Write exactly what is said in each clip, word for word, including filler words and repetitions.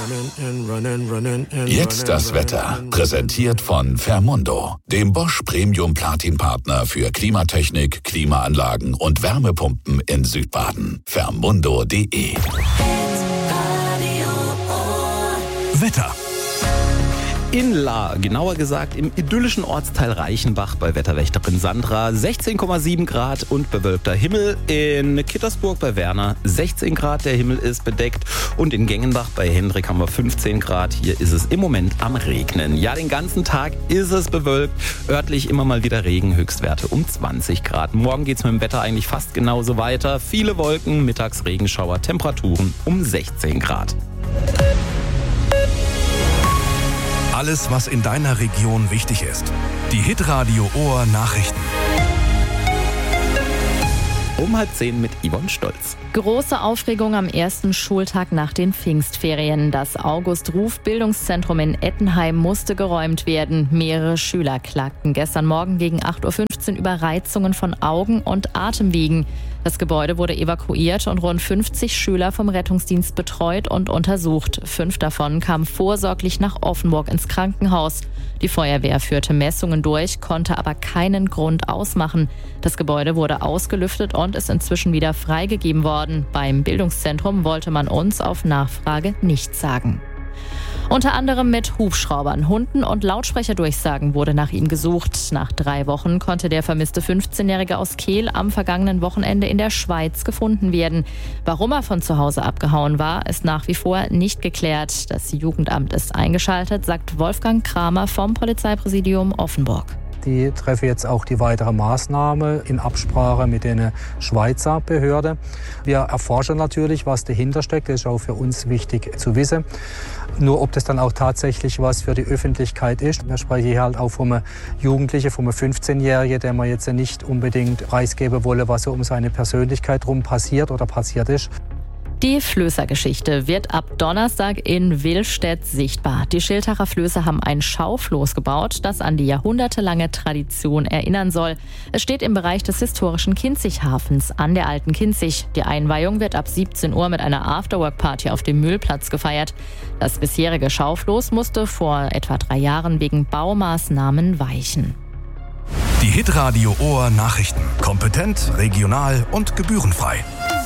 Jetzt das Wetter, präsentiert von Fermundo, dem Bosch Premium Platin Partner für Klimatechnik, Klimaanlagen und Wärmepumpen in Südbaden. Fermundo punkt de. Wetter. In Lahr, genauer gesagt im idyllischen Ortsteil Reichenbach bei Wetterwächterin Sandra, sechzehn Komma sieben Grad und bewölkter Himmel. In Kittersburg bei Werner sechzehn Grad, der Himmel ist bedeckt. Und in Gengenbach bei Hendrik haben wir fünfzehn Grad. Hier ist es im Moment am Regnen. Ja, den ganzen Tag ist es bewölkt. Örtlich immer mal wieder Regen, Höchstwerte um zwanzig Grad. Morgen geht es mit dem Wetter eigentlich fast genauso weiter. Viele Wolken, mittags Regenschauer, Temperaturen um sechzehn Grad. Alles, was in deiner Region wichtig ist. Die Hitradio Ohr Nachrichten. Um halb zehn mit Yvonne Stolz. Große Aufregung am ersten Schultag nach den Pfingstferien. Das August-Ruf-Bildungszentrum in Ettenheim musste geräumt werden. Mehrere Schüler klagten gestern Morgen gegen acht Uhr fünfzehn über Reizungen von Augen- und Atemwegen. Das Gebäude wurde evakuiert und rund fünfzig Schüler vom Rettungsdienst betreut und untersucht. Fünf davon kamen vorsorglich nach Offenburg ins Krankenhaus. Die Feuerwehr führte Messungen durch, konnte aber keinen Grund ausmachen. Das Gebäude wurde ausgelüftet und ist inzwischen wieder freigegeben worden. Beim Bildungszentrum wollte man uns auf Nachfrage nichts sagen. Unter anderem mit Hubschraubern, Hunden und Lautsprecherdurchsagen wurde nach ihm gesucht. Nach drei Wochen konnte der vermisste fünfzehnjährige aus Kehl am vergangenen Wochenende in der Schweiz gefunden werden. Warum er von zu Hause abgehauen war, ist nach wie vor nicht geklärt. Das Jugendamt ist eingeschaltet, sagt Wolfgang Kramer vom Polizeipräsidium Offenburg. Die treffen jetzt auch die weitere Maßnahme in Absprache mit den Schweizer Behörden. Wir erforschen natürlich, was dahinter steckt. Das ist auch für uns wichtig zu wissen. Nur ob das dann auch tatsächlich was für die Öffentlichkeit ist. Wir sprechen hier halt auch vom Jugendlichen, vom fünfzehnjährigen, der man jetzt nicht unbedingt preisgeben wolle, was so um seine Persönlichkeit rum passiert oder passiert ist. Die Flößer-Geschichte wird ab Donnerstag in Willstedt sichtbar. Die Schiltacher Flößer haben ein Schaufloß gebaut, das an die jahrhundertelange Tradition erinnern soll. Es steht im Bereich des historischen Kinzighafens an der Alten Kinzig. Die Einweihung wird ab siebzehn Uhr mit einer Afterwork-Party auf dem Mühlplatz gefeiert. Das bisherige Schaufloß musste vor etwa drei Jahren wegen Baumaßnahmen weichen. Die Hitradio Ohr Nachrichten. Kompetent, regional und gebührenfrei.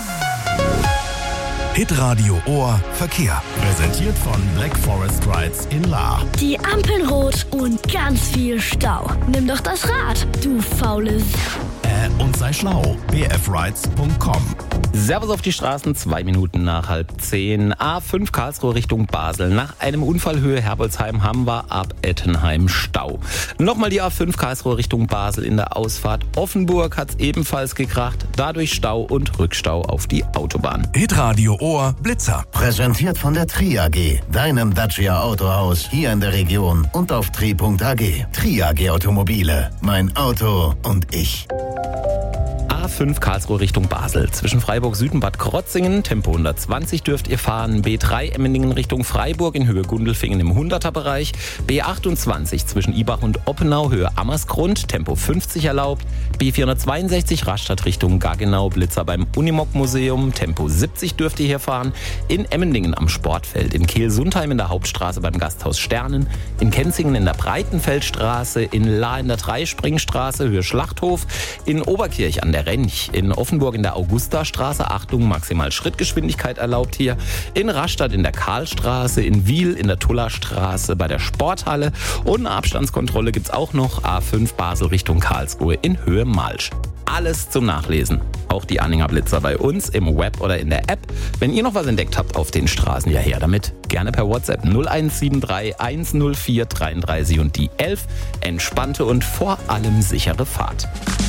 Hitradio Ohr Verkehr. Präsentiert von Black Forest Rides in Lahr. Die Ampeln rot und ganz viel Stau. Nimm doch das Rad, du faules. Äh, und sei schlau. b f rides punkt com. Servus auf die Straßen, zwei Minuten nach halb zehn. A fünf Karlsruhe Richtung Basel. Nach einem Unfall Höhe Herbolzheim haben wir ab Ettenheim Stau. Nochmal die A fünf Karlsruhe Richtung Basel in der Ausfahrt Offenburg hat's ebenfalls gekracht. Dadurch Stau und Rückstau auf die Autobahn. Hitradio Ohr Blitzer. Präsentiert von der Tri A G, deinem Dacia Autohaus hier in der Region und auf tri punkt a g. Tri A G Automobile. Mein Auto und ich. A fünf Karlsruhe Richtung Basel. Zwischen Freiburg Süd und Bad Krotzingen, Tempo hundertzwanzig dürft ihr fahren. B drei Emmendingen Richtung Freiburg in Höhe Gundelfingen im hunderter-Bereich. B achtundzwanzig zwischen Ibach und Oppenau, Höhe Ammersgrund, Tempo fünfzig erlaubt. B vierhundertzweiundsechzig Rastatt Richtung Gaggenau, Blitzer beim Unimog-Museum, Tempo siebzig dürft ihr hier fahren. In Emmendingen am Sportfeld, in Kehl-Sundheim in der Hauptstraße beim Gasthaus Sternen, in Kenzingen in der Breitenfeldstraße, in Lahr in der Dreispringstraße, Höhe Schlachthof, in Oberkirch an der Rench, in Offenburg in der Augustastraße, Achtung, maximal Schrittgeschwindigkeit erlaubt hier, in Rastatt in der Karlstraße, in Wiel in der Tullerstraße bei der Sporthalle und eine Abstandskontrolle gibt's auch noch, A fünf Basel Richtung Karlsruhe in Höhe Malsch. Alles zum Nachlesen. Auch die Anhänger Blitzer bei uns im Web oder in der App. Wenn ihr noch was entdeckt habt auf den Straßen, ja her damit. Gerne per WhatsApp null eins sieben drei eins null vier dreiunddreißig und die elf. Entspannte und vor allem sichere Fahrt.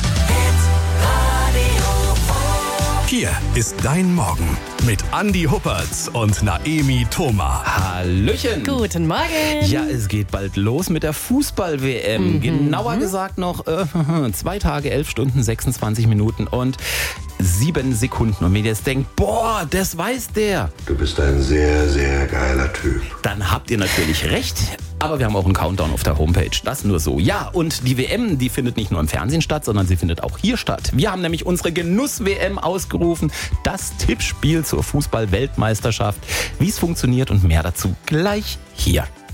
Hier ist dein Morgen mit Andi Huppertz und Naemi Thoma. Hallöchen. Guten Morgen. Ja, es geht bald los mit der Fußball-W M. Mhm. Genauer gesagt noch äh, zwei Tage, elf Stunden, sechsundzwanzig Minuten und sieben Sekunden. Und wenn ihr jetzt denkt, boah, das weiß der. Du bist ein sehr, sehr geiler Typ. Dann habt ihr natürlich recht. Aber wir haben auch einen Countdown auf der Homepage. Das nur so. Ja, und die W M, die findet nicht nur im Fernsehen statt, sondern sie findet auch hier statt. Wir haben nämlich unsere Genuss-W M ausgerufen. Das Tippspiel zur Fußball-Weltmeisterschaft. Wie es funktioniert und mehr dazu gleich hier.